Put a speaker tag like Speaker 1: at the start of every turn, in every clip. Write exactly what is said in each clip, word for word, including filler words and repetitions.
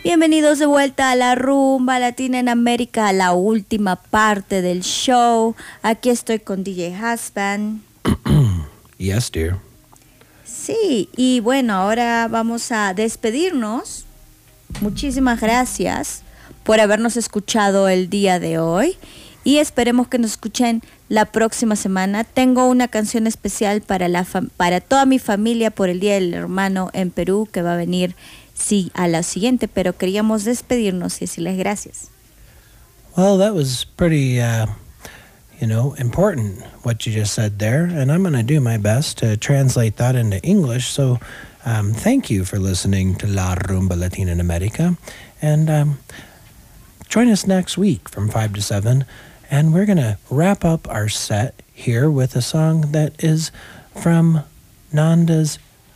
Speaker 1: Bienvenidos de vuelta a la Rumba Latina en América, la última parte del show. Aquí estoy con D J Husband.
Speaker 2: Yes, dear.
Speaker 1: Sí, y bueno, ahora vamos a despedirnos. Muchísimas gracias por habernos escuchado el día de hoy y esperemos que nos escuchen la próxima semana. Tengo una canción especial para, la fam- para toda mi familia por el Día del Hermano en Perú que va a venir sí, a la siguiente, pero queríamos despedirnos y decirles gracias.
Speaker 2: Well, that was pretty, uh, you know, important what you just said there, and I'm going to do my best to translate that into English. So um, thank you for listening to La Rumba Latina en America, and um, join us next week from five to seven, and we're going to wrap up our set here with a song that is from Nanda's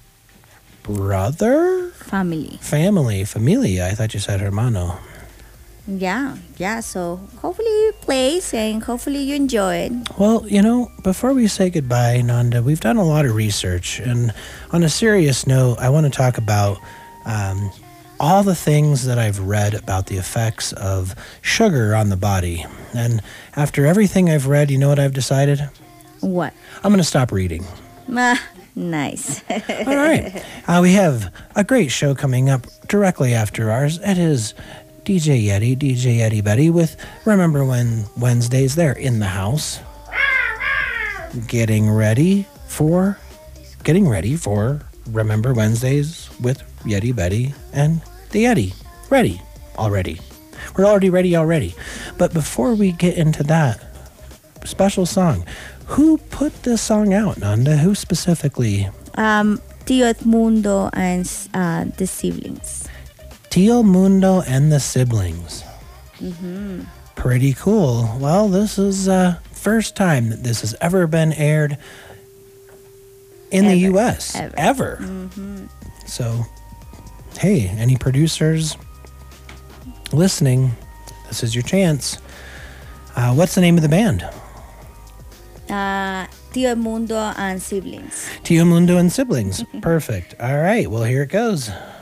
Speaker 2: brother?
Speaker 1: Family.
Speaker 2: Family, familia. I thought you said hermano.
Speaker 1: Yeah, yeah, so hopefully you play and hopefully you enjoy it.
Speaker 2: Well, you know, before we say goodbye, Nanda, we've done a lot of research. And on a serious note, I want to talk about um, all the things that I've read about the effects of sugar on the body. And after everything I've read, you know what I've decided?
Speaker 1: What?
Speaker 2: I'm going to stop reading.
Speaker 1: Ah, nice.
Speaker 2: All right. Uh, we have a great show coming up directly after ours. It is D J Yeti, D J Yeti Betty with Remember When Wednesdays. They're in the house. Getting ready for, getting ready for Remember Wednesdays with Yeti Betty and the Yeti. Ready already. We're already ready already. But before we get into that special song, who put this song out, Nanda? Who specifically?
Speaker 1: Um, Tío Edmundo and uh, the siblings.
Speaker 2: Tío Mundo and the Siblings.
Speaker 1: Mm-hmm.
Speaker 2: Pretty cool. Well, this is uh first time that this has ever been aired in
Speaker 1: Ever.
Speaker 2: the U S
Speaker 1: Ever.
Speaker 2: Ever.
Speaker 1: Mm-hmm.
Speaker 2: So, hey, any producers listening, this is your chance. Uh, what's the name of the band?
Speaker 1: Uh, Tío Edmundo and siblings.
Speaker 2: Tío Mundo and Siblings. Perfect. All right, well, here it goes.